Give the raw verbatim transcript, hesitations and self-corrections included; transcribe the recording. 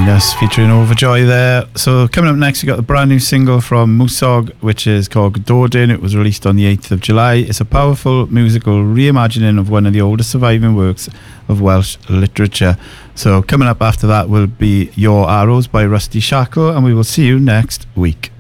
Yes, featuring Overjoy there. So coming up next, we got the brand new single from Musog, which is called Gododin. It was released on the eighth of July. It's a powerful musical reimagining of one of the oldest surviving works of Welsh literature. So coming up after that will be Your Arrows by Rusty Shackle, and we will see you next week.